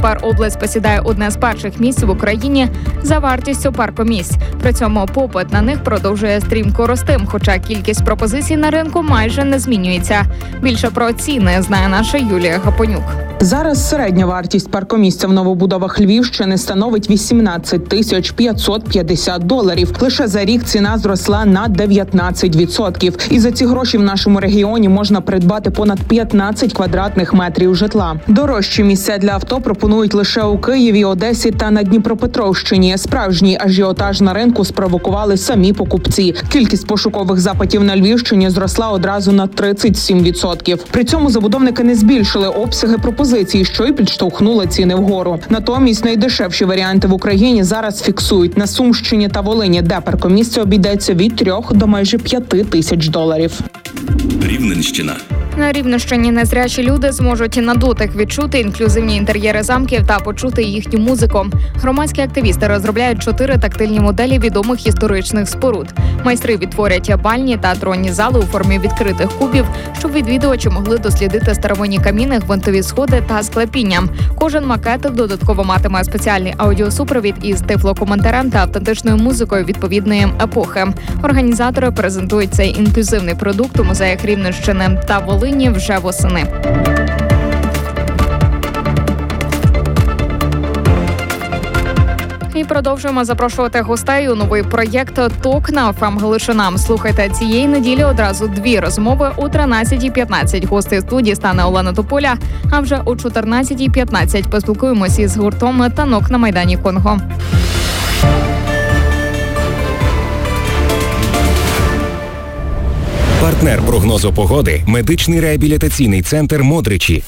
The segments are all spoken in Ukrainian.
Паробласть посідає одне з перших місць в Україні за вартістю паркомісць. При цьому попит на них продовжує стрімко рости, хоча кількість пропозицій на ринку майже не змінюється. Більше про ціни знає наша Юлія Гапонюк. Зараз середня вартість паркомісця в новобудовах Львівщини становить 18 550 доларів. Лише за рік ціна зросла на 19%. І за ці гроші в нашому регіоні можна придбати понад 15 квадратних метрів житла. Дорожчі місця для авто пропонують лише у Києві, Одесі та на Дніпропетровщині. Справжній ажіотаж на ринку спровокували самі покупці. Кількість пошукових запитів на Львівщині зросла одразу на 37%. При цьому забудовники не збільшили обсяги пропозицій, що й підштовхнуло ціни вгору. Натомість найдешевші варіанти в Україні зараз фіксують на Сумщині та Волині, де паркомісце обійдеться від 3 до майже 5 тисяч доларів. Рівненщина. На Рівненщині незрячі люди зможуть на дотик відчути інклюзивні інтер'єри замків та почути їхню музику. Громадські активісти розробляють 4 тактильні моделі відомих історичних споруд. Майстри відтворять бальні та тронні зали у формі відкритих кубів, щоб відвідувачі могли дослідити старовинні каміни, гвинтові сходи та склепіння. Кожен макет додатково матиме спеціальний аудіосупровід із тифлокоментарем та автентичною музикою відповідної епохи. Організатори презентують цей інклюзивний продукт у музеях Рівненщини та Волині вже восени. І продовжуємо запрошувати гостей у новий проєкт «Ток» на ФМ Галичина. Слухайте цієї неділі одразу 2 розмови. О 13:15 гостею студії стане Олена Тополя, а вже о 14:15 поспілкуємося із гуртом «Танок» на Майдані Конго. Партнер прогнозу погоди – медичний реабілітаційний центр «Модричі».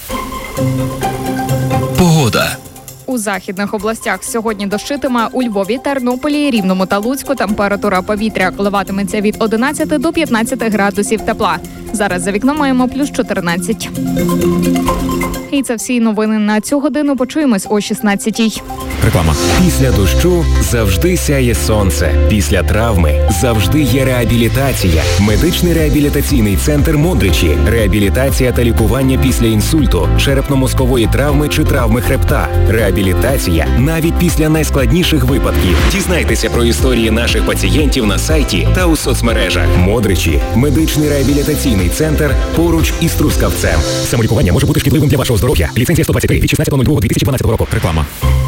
Погода. У західних областях сьогодні дощитиме. У Львові, Тернополі, Рівному та Луцьку температура повітря коливатиметься від 11 до 15 градусів тепла. Зараз за вікном маємо плюс 14. І це всі новини на цю годину. Почуємось о 16-й. Реклама. Після дощу завжди сяє сонце. Після травми завжди є реабілітація. Медичний реабілітаційний центр «Модричі». Реабілітація та лікування після інсульту, черепно-мозкової травми чи травми хребта. Реабілітація навіть після найскладніших випадків. Дізнайтеся про історії наших пацієнтів на сайті та у соцмережах. «Модричі» – медичний реабілітаційний центр поруч із Трускавцем. Самолікування може бути шкідливим для вашого здоров'я. Ліцензія 123 від 16.02.2012 року. Реклама.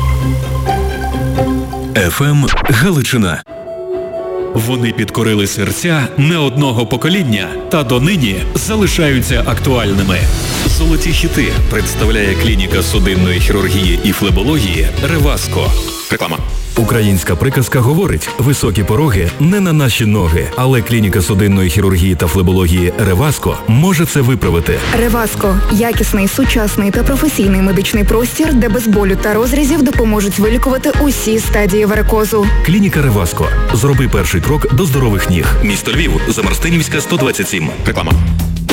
ФМ Галичина. Вони підкорили серця не одного покоління та донині залишаються актуальними. Золоті хіти представляє клініка судинної хірургії і флебології «Реваско». Реклама. Українська приказка говорить: високі пороги не на наші ноги, але клініка судинної хірургії та флебології «Реваско» може це виправити. «Реваско» – якісний, сучасний та професійний медичний простір, де без болю та розрізів допоможуть вилікувати усі стадії варикозу. Клініка «Реваско». Зроби перший крок до здорових ніг. Місто Львів, Замарстинівська, 127. Реклама.